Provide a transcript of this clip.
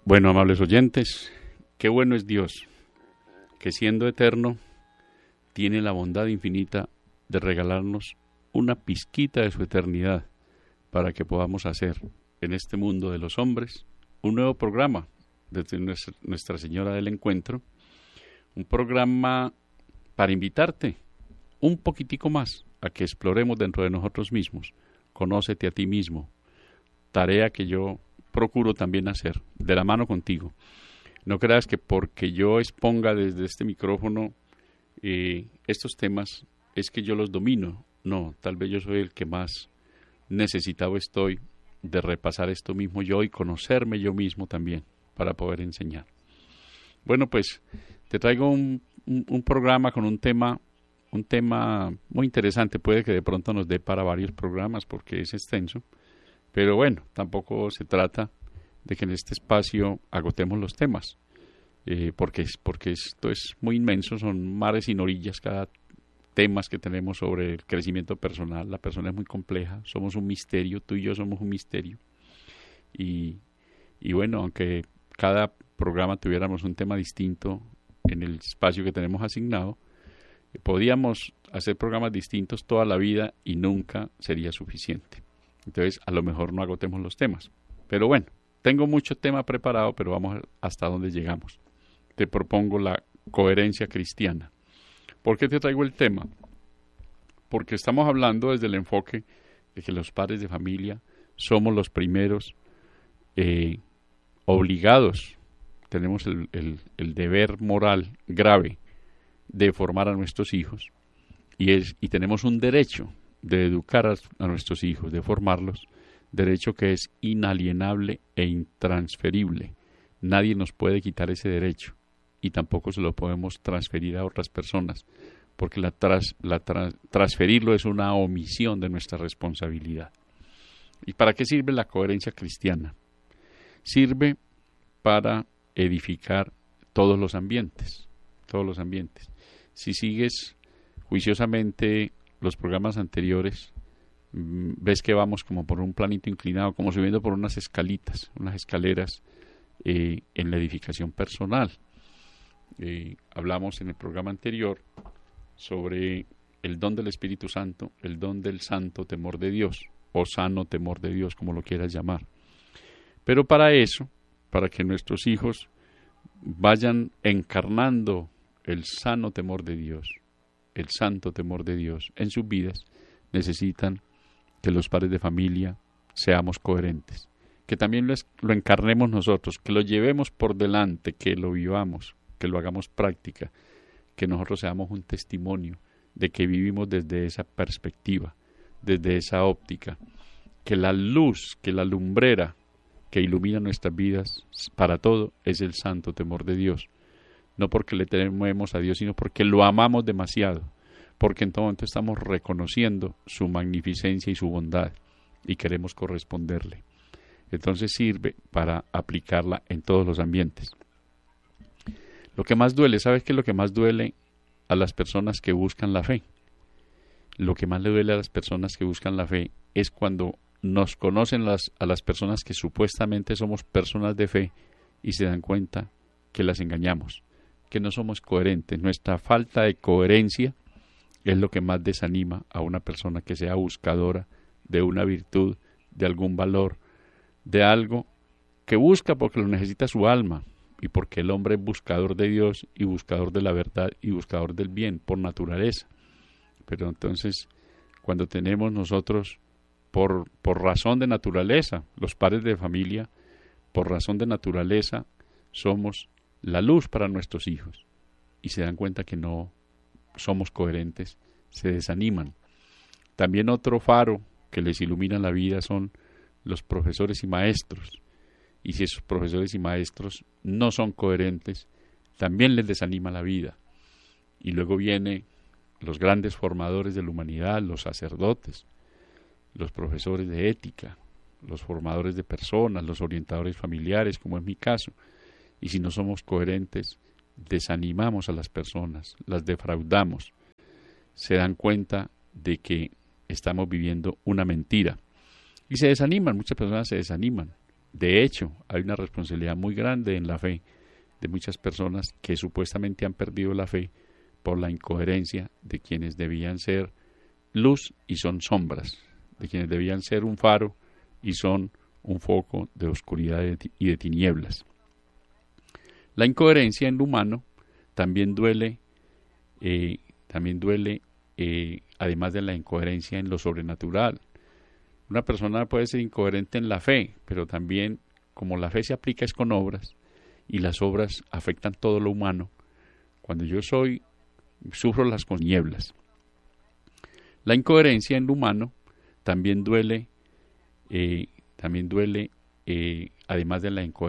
Bueno, amables oyentes, qué bueno es Dios, que siendo eterno, tiene la bondad infinita de regalarnos una pizquita de su eternidad para que podamos hacer en este mundo de los hombres un nuevo programa desde Nuestra Señora del Encuentro, un programa para invitarte un poquitico más a que exploremos dentro de nosotros mismos. Conócete a ti mismo, tarea que yo procuro también hacer, de la mano contigo. No creas que porque yo exponga desde este micrófono estos temas es que yo los domino. No, tal vez yo soy el que más necesitado estoy de repasar esto mismo yo y conocerme yo mismo también para poder enseñar. Bueno, pues te traigo un programa con un tema muy interesante. Puede que de pronto nos dé para varios programas porque es extenso, pero bueno, tampoco se trata de que en este espacio agotemos los temas, porque esto es muy inmenso, son mares sin orillas cada temas que tenemos sobre el crecimiento personal. La persona es muy compleja, somos un misterio, tú y yo somos un misterio, y bueno, aunque cada programa tuviéramos un tema distinto en el espacio que tenemos asignado, podíamos hacer programas distintos toda la vida y nunca sería suficiente. Entonces, a lo mejor no agotemos los temas. Pero bueno, tengo mucho tema preparado, pero vamos hasta donde llegamos. Te propongo la coherencia cristiana. ¿Por qué te traigo el tema? Porque estamos hablando desde el enfoque de que los padres de familia somos los primeros obligados, tenemos el deber moral grave de formar a nuestros hijos y tenemos un derecho de educar a nuestros hijos, de formarlos, derecho que es inalienable e intransferible. Nadie nos puede quitar ese derecho y tampoco se lo podemos transferir a otras personas, porque transferirlo es una omisión de nuestra responsabilidad. ¿Y para qué sirve la coherencia cristiana? Sirve para edificar todos los ambientes, todos los ambientes. Si sigues juiciosamente los programas anteriores, ves que vamos como por un planito inclinado, como subiendo por unas escalitas, unas escaleras en la edificación personal. Hablamos en el programa anterior sobre el don del Espíritu Santo, el don del santo temor de Dios, o sano temor de Dios, como lo quieras llamar. Pero para eso, para que nuestros hijos vayan encarnando el sano temor de Dios, el santo temor de Dios en sus vidas, necesitan que los padres de familia seamos coherentes, que también lo encarnemos nosotros, que lo llevemos por delante, que lo vivamos, que lo hagamos práctica, que nosotros seamos un testimonio de que vivimos desde esa perspectiva, desde esa óptica, que la luz, que la lumbrera que ilumina nuestras vidas para todo es el santo temor de Dios. No porque le tememos a Dios, sino porque lo amamos demasiado, porque en todo momento estamos reconociendo su magnificencia y su bondad y queremos corresponderle. Entonces sirve para aplicarla en todos los ambientes. Lo que más duele, ¿sabes qué es lo que más duele a las personas que buscan la fe? Lo que más le duele a las personas que buscan la fe es cuando nos conocen a las personas que supuestamente somos personas de fe y se dan cuenta que las engañamos, que no somos coherentes. Nuestra falta de coherencia es lo que más desanima a una persona que sea buscadora de una virtud, de algún valor, de algo que busca porque lo necesita su alma y porque el hombre es buscador de Dios y buscador de la verdad y buscador del bien por naturaleza. Pero entonces, cuando tenemos nosotros por razón de naturaleza, los padres de familia, por razón de naturaleza, somos la luz para nuestros hijos y se dan cuenta que no somos coherentes, se desaniman. También otro faro que les ilumina la vida son los profesores y maestros, y si esos profesores y maestros no son coherentes, también les desanima la vida. Y luego vienen los grandes formadores de la humanidad, los sacerdotes, los profesores de ética, los formadores de personas, los orientadores familiares, como es mi caso. Y si no somos coherentes, desanimamos a las personas, las defraudamos. Se dan cuenta de que estamos viviendo una mentira. Y se desaniman, muchas personas se desaniman. De hecho, hay una responsabilidad muy grande en la fe de muchas personas que supuestamente han perdido la fe por la incoherencia de quienes debían ser luz y son sombras, de quienes debían ser un faro y son un foco de oscuridad y de tinieblas. La incoherencia en lo humano también duele, además de la incoherencia en lo sobrenatural. Una persona puede ser incoherente en la fe, pero también, como la fe se aplica es con obras, y las obras afectan todo lo humano, cuando yo sufro las tinieblas. La incoherencia en lo humano también duele, además de la incoherencia